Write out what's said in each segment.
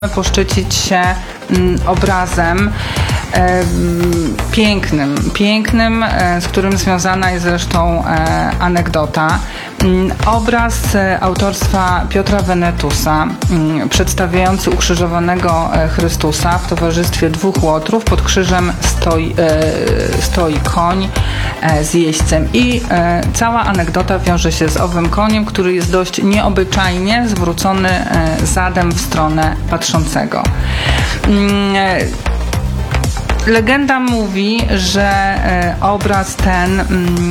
poszczycić się obrazem pięknym, z którym związana jest zresztą anegdota. Obraz autorstwa Piotra Venetusa, przedstawiający ukrzyżowanego Chrystusa w towarzystwie dwóch łotrów. Pod krzyżem stoi koń z jeźdźcem i cała anegdota wiąże się z owym koniem, który jest dość nieobyczajnie zwrócony zadem w stronę patrzącego. Legenda mówi, że obraz ten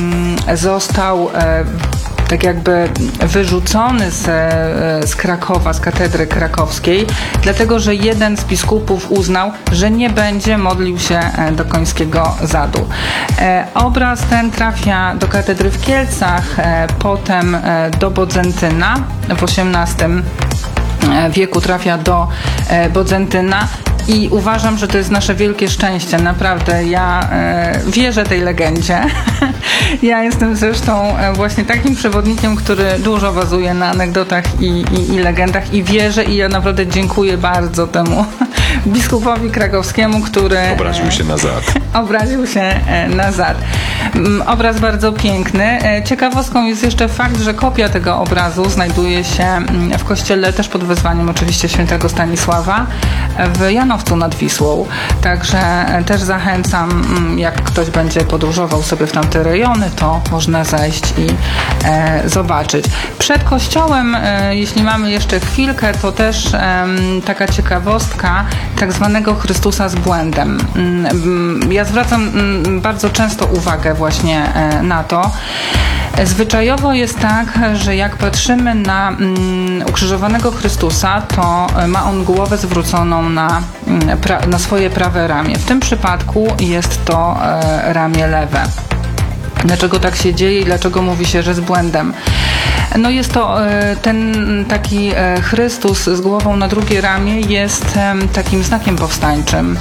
został tak jakby wyrzucony z Krakowa, z katedry krakowskiej, dlatego że jeden z biskupów uznał, że nie będzie modlił się do końskiego zadu. Obraz ten trafia do katedry w Kielcach, potem do Bodzentyna, w XVIII wieku trafia do Bodzentyna. I uważam, że to jest nasze wielkie szczęście. Naprawdę, ja wierzę tej legendzie. Ja jestem zresztą właśnie takim przewodnikiem, który dużo bazuje na anegdotach i legendach i wierzę i ja naprawdę dziękuję bardzo temu biskupowi krakowskiemu, który obraził się na zad. Obraził się na zad. Obraz bardzo piękny. Ciekawostką jest jeszcze fakt, że kopia tego obrazu znajduje się w kościele też pod wezwaniem oczywiście świętego Stanisława w Janowcu nad Wisłą. Także też zachęcam, jak ktoś będzie podróżował sobie w tamte rejony, to można zejść i zobaczyć. Przed kościołem, jeśli mamy jeszcze chwilkę, to też taka ciekawostka tak zwanego Chrystusa z błędem. Ja zwracam bardzo często uwagę właśnie na to. Zwyczajowo jest tak, że jak patrzymy na ukrzyżowanego Chrystusa, to ma on głowę zwróconą na swoje prawe ramię. W tym przypadku jest to ramię lewe. Dlaczego tak się dzieje i dlaczego mówi się, że z błędem? No jest to ten taki Chrystus z głową na drugie ramię jest takim znakiem powstańczym.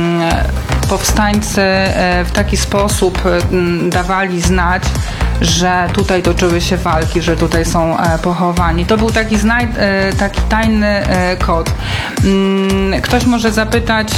Powstańcy w taki sposób dawali znać, że tutaj toczyły się walki, że tutaj są pochowani. To był taki tajny kod. Ktoś może zapytać,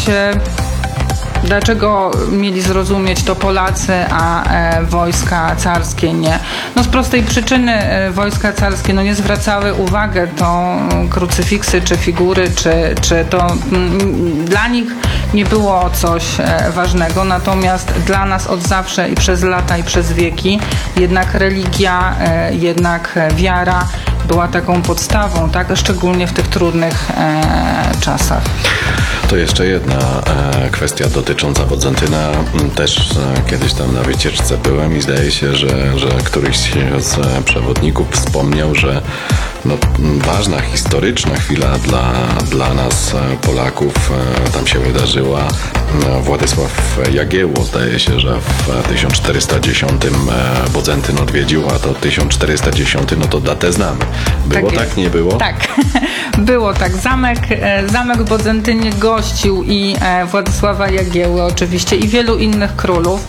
dlaczego mieli zrozumieć to Polacy, a wojska carskie nie? No z prostej przyczyny wojska carskie nie zwracały uwagi, to krucyfiksy, czy figury, czy to dla nich nie było coś ważnego, natomiast dla nas od zawsze i przez lata i przez wieki jednak religia, jednak wiara była taką podstawą, tak? Szczególnie w tych trudnych czasach. To jeszcze jedna kwestia dotycząca Bodzentyna. Też kiedyś tam na wycieczce byłem i zdaje się, że któryś z przewodników wspomniał, że ważna, historyczna chwila dla nas, Polaków, tam się wydarzyła. Władysław Jagiełło, zdaje się, że w 1410 Bodzentyn odwiedził, a to 1410, no to datę znamy. Było tak, nie było? Tak, było tak. Zamek w Bodzentynie gościł i Władysława Jagiełły oczywiście i wielu innych królów.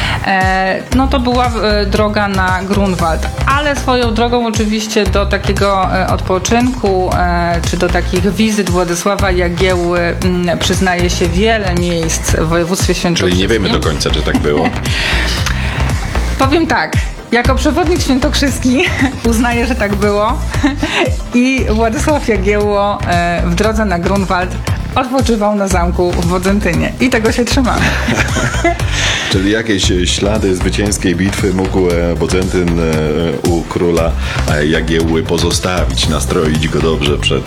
No to była droga na Grunwald, ale swoją drogą oczywiście do takiego odpoczynku, czy do takich wizyt Władysława Jagiełły przyznaje się wiele miejsc w województwie świętokrzyskim. Czyli nie wiemy do końca, czy tak było. Powiem tak. Jako przewodnik świętokrzyski uznaję, że tak było i Władysław Jagiełło w drodze na Grunwald odpoczywał na zamku w Bodzentynie i tego się trzymamy. Czyli jakieś ślady zwycięskiej bitwy mógł Bodzentyn u króla Jagiełły pozostawić, nastroić go dobrze przed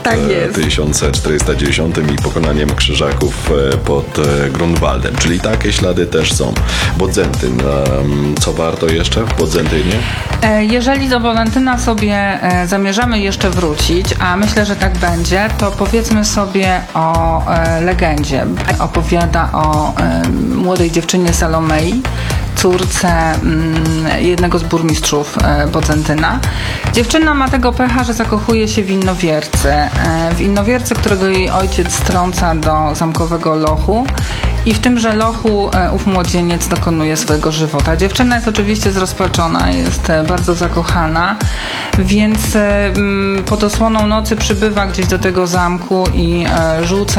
1410 i pokonaniem Krzyżaków pod Grunwaldem. Czyli takie ślady też są. Bodzentyn. Co warto jeszcze w Bodzentynie? Jeżeli do Bodzentyna sobie zamierzamy jeszcze wrócić, a myślę, że tak będzie, to powiedzmy sobie o legendzie. Opowiada o młodej dziewczynie Salomei, córce jednego z burmistrzów Bodzentyna. Dziewczyna ma tego pecha, że zakochuje się w innowiercy, którego jej ojciec strąca do zamkowego lochu I w tymże lochu ów młodzieniec dokonuje swojego żywota. Dziewczyna jest oczywiście zrozpaczona, jest bardzo zakochana, więc pod osłoną nocy przybywa gdzieś do tego zamku i rzuca